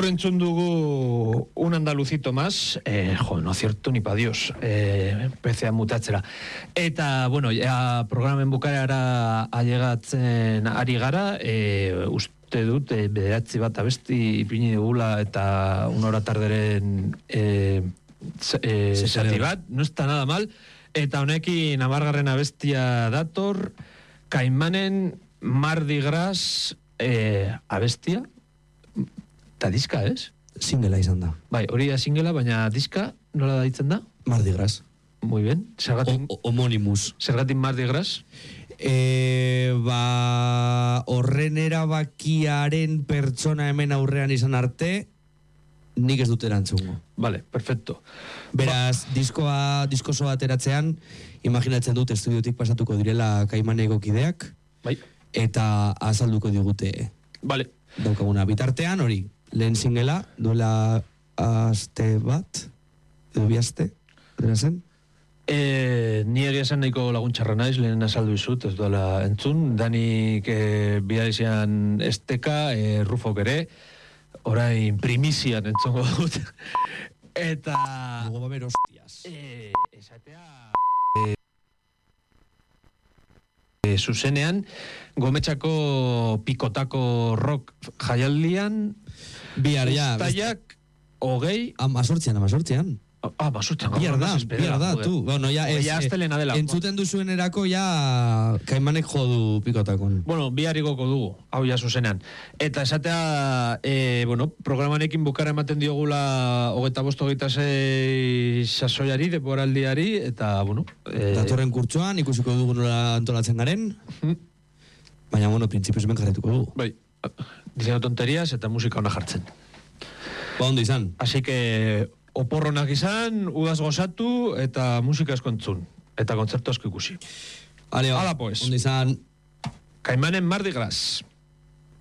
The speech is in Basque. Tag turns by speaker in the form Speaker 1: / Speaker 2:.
Speaker 1: Gaur entzun dugu un andalucito más, no cierto ni pa Dios, empecé a mutatzera. Eta, bueno, ja programen bukaera ailegatzen ari gara, uste dut, bederatzi bat abesti ipini dugula eta una hora tarderen zati bat, no está nada mal, eta honekin 10. abestia dator, Kaimanen Mardi Gras abestia, eta diska, ez?
Speaker 2: Singela izan da.
Speaker 1: Bai, hori da singela, baina diska nola da ditzen da?
Speaker 2: Mardi Gras.
Speaker 1: Muy bien. Zergatik...
Speaker 2: Homonimus.
Speaker 1: Zergatik Mardi Gras?
Speaker 2: Horren erabakiaren pertsona hemen aurrean izan arte, nik ez dut erantzungo.
Speaker 1: Vale, perfecto.
Speaker 2: Beraz, diskoso ateratzean, imaginatzen dut estudiotik pasatuko direla Kaimaneko kideak,
Speaker 1: bai,
Speaker 2: eta azalduko digute.
Speaker 1: Vale.
Speaker 2: Daukaguna bitartean hori, lehen singela, duela aste bat, edo bi aste, dira zen?
Speaker 1: Ni egia esan nahiko laguntxarra naiz, lehen azaldu izut, ez duela entzun, Danik bidaizean esteka, Rufok ere, orain primizian entzungo dut. Eta...
Speaker 2: Luego va a haber hostias.
Speaker 1: Esatea... zuzenean, Gometxako pikotako rock jaialdian,
Speaker 2: bihar, ja.
Speaker 1: Uztaiak, 20...
Speaker 2: Amazortzian.
Speaker 1: Basurtzen.
Speaker 2: Bihar da, tu. Bueno, ya
Speaker 1: astelena dela.
Speaker 2: Entzuten duzuenerako ja Kaimanek jodu pikotakon.
Speaker 1: Bueno, bihar igoko dugu, hau ja zuzenean. Eta esatea, bueno, programanekin bukara ematen diogula 25-26 sasoiari, deporaldiari, eta, bueno...
Speaker 2: Datorren kurtsoan, ikusiko dugu nola antolatzen garen, baina, bueno, printzipioz hemen jarretuko dugu.
Speaker 1: Bai, dizeno tonterias eta musika ona jartzen.
Speaker 2: Ba, ondo izan.
Speaker 1: Así que... Oporronak izan, udaz gozatu eta musika asko entzun. Eta kontzertu asko ikusi.
Speaker 2: Hala,
Speaker 1: pues.
Speaker 2: ondo izan.
Speaker 1: Kaimanen Mardi Gras.